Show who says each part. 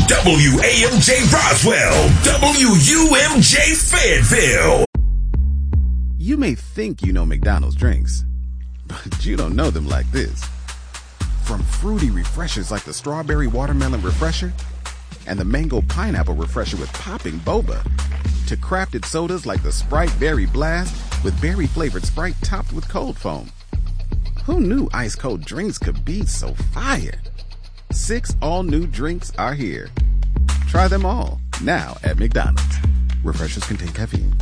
Speaker 1: WAMJ Roswell, WUMJ Fayetteville.
Speaker 2: You may think you know McDonald's drinks, but you don't know them like this. From fruity refreshers like the Strawberry Watermelon Refresher and the Mango Pineapple Refresher with popping boba, to crafted sodas like the Sprite Berry Blast with berry-flavored Sprite topped with cold foam. Who knew ice-cold drinks could be so fire? 6 all-new drinks are here. Try them all, now at McDonald's. Refreshers contain caffeine.